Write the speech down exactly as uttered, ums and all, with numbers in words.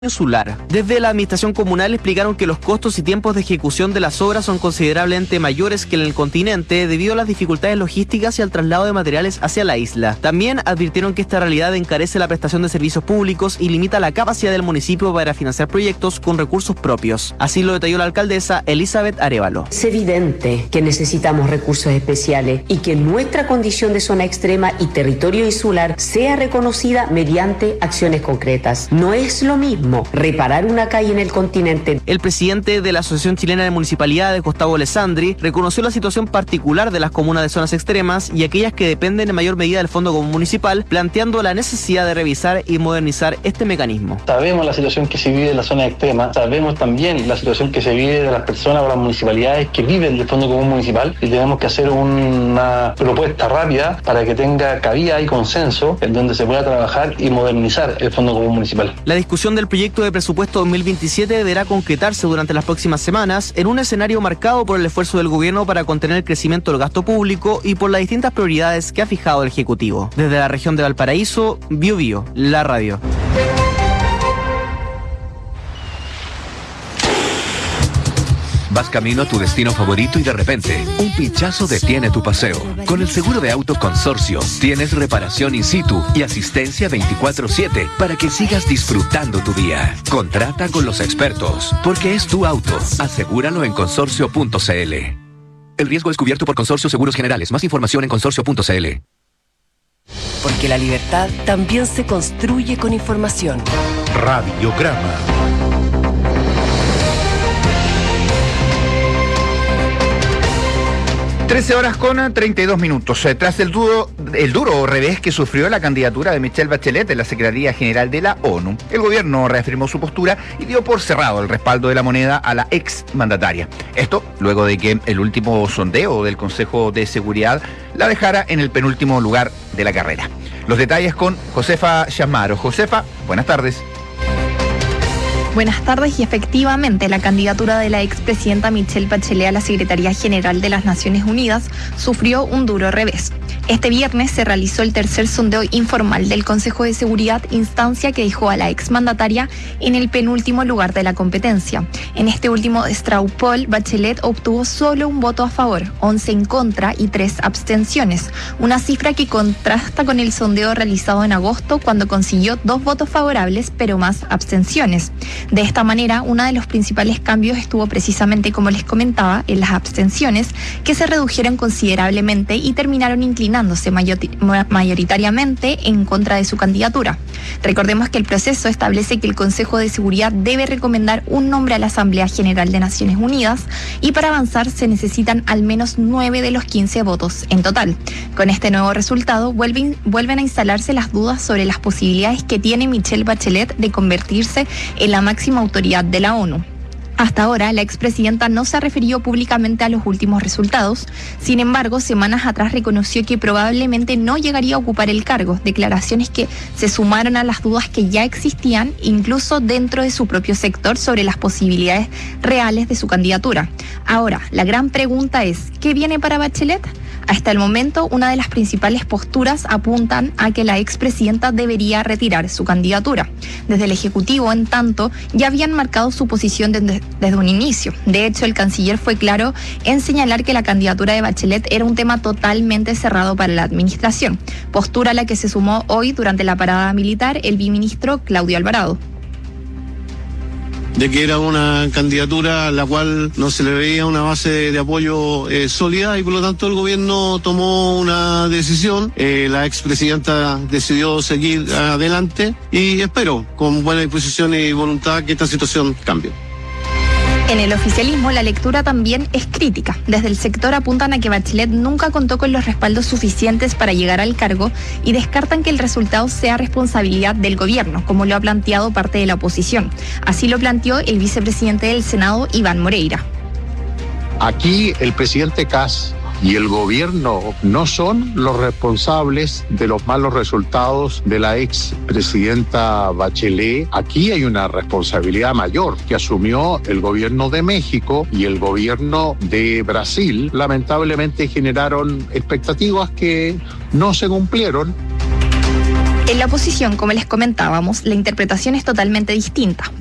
Solar. Desde la administración comunal explicaron que los costos y tiempos de ejecución de las obras son considerablemente mayores que en el continente debido a las dificultades logísticas y al traslado de materiales hacia la isla. También advirtieron que esta realidad encarece la prestación de servicios públicos y limita la capacidad del municipio para financiar proyectos con recursos propios. Así lo detalló la alcaldesa Elizabeth Arévalo. Es evidente que necesitamos recursos especiales y que nuestra condición de zona extrema y territorio insular sea reconocida mediante acciones concretas. No es lo mismo reparar una calle en el continente. El presidente de la Asociación Chilena de Municipalidades, Gustavo Alessandri, reconoció la situación particular de las comunas de zonas extremas y aquellas que dependen en mayor medida del Fondo Común Municipal, planteando la necesidad de revisar y modernizar este mecanismo. Sabemos la situación que se vive en la zona extrema, sabemos también la situación que se vive de las personas o las municipalidades que viven del Fondo Común Municipal y tenemos que hacer una propuesta rápida para que tenga cabida y consenso en donde se pueda trabajar y modernizar el Fondo Común Municipal. La discusión del proyecto El proyecto de presupuesto dos mil veintisiete deberá concretarse durante las próximas semanas en un escenario marcado por el esfuerzo del gobierno para contener el crecimiento del gasto público y por las distintas prioridades que ha fijado el Ejecutivo. Desde la región de Valparaíso, Bio Bio, la radio. Vas camino a tu destino favorito y de repente, un pinchazo detiene tu paseo. Con el seguro de auto Consorcio, tienes reparación in situ y asistencia veinticuatro siete para que sigas disfrutando tu día. Contrata con los expertos, porque es tu auto. Asegúralo en consorcio punto c l. El riesgo es cubierto por Consorcio Seguros Generales. Más información en consorcio punto c l. Porque la libertad también se construye con información. Radiograma. trece horas con treinta y dos minutos. Tras el duro, el duro revés que sufrió la candidatura de Michelle Bachelet en la Secretaría General de la ONU, el gobierno reafirmó su postura y dio por cerrado el respaldo de la moneda a la ex mandataria. Esto luego de que el último sondeo del Consejo de Seguridad la dejara en el penúltimo lugar de la carrera. Los detalles con Josefa Chamaro. Josefa, buenas tardes. Buenas tardes y efectivamente la candidatura de la expresidenta Michelle Bachelet a la Secretaría General de las Naciones Unidas sufrió un duro revés. Este viernes se realizó el tercer sondeo informal del Consejo de Seguridad, instancia que dejó a la exmandataria en el penúltimo lugar de la competencia. En este último straw poll, Bachelet obtuvo solo un voto a favor, once en contra y tres abstenciones, una cifra que contrasta con el sondeo realizado en agosto cuando consiguió dos votos favorables pero más abstenciones. De esta manera, uno de los principales cambios estuvo precisamente, como les comentaba, en las abstenciones, que se redujeron considerablemente y terminaron inclinándose mayoritariamente en contra de su candidatura. Recordemos que el proceso establece que el Consejo de Seguridad debe recomendar un nombre a la Asamblea General de Naciones Unidas y para avanzar se necesitan al menos nueve de los quince votos en total. Con este nuevo resultado, vuelven, vuelven a instalarse las dudas sobre las posibilidades que tiene Michelle Bachelet de convertirse en la máxima autoridad de la ONU. Hasta ahora, la expresidenta no se refirió públicamente a los últimos resultados. Sin embargo, semanas atrás reconoció que probablemente no llegaría a ocupar el cargo, declaraciones que se sumaron a las dudas que ya existían, incluso dentro de su propio sector, sobre las posibilidades reales de su candidatura. Ahora, la gran pregunta es, ¿qué viene para Bachelet? Hasta el momento, una de las principales posturas apuntan a que la expresidenta debería retirar su candidatura. Desde el Ejecutivo, en tanto, ya habían marcado su posición desde, desde un inicio. De hecho, el canciller fue claro en señalar que la candidatura de Bachelet era un tema totalmente cerrado para la administración, postura a la que se sumó hoy durante la parada militar el viceministro Claudio Alvarado. De que era una candidatura a la cual no se le veía una base de apoyo eh, sólida y por lo tanto el gobierno tomó una decisión. Eh, la expresidenta decidió seguir adelante y espero con buena disposición y voluntad que esta situación cambie. En el oficialismo, la lectura también es crítica. Desde el sector apuntan a que Bachelet nunca contó con los respaldos suficientes para llegar al cargo y descartan que el resultado sea responsabilidad del gobierno, como lo ha planteado parte de la oposición. Así lo planteó el vicepresidente del Senado, Iván Moreira. Aquí el presidente Kast y el gobierno no son los responsables de los malos resultados de la expresidenta Bachelet. Aquí hay una responsabilidad mayor que asumió el gobierno de México y el gobierno de Brasil. Lamentablemente generaron expectativas que no se cumplieron. En la oposición, como les comentábamos, la interpretación es totalmente distinta.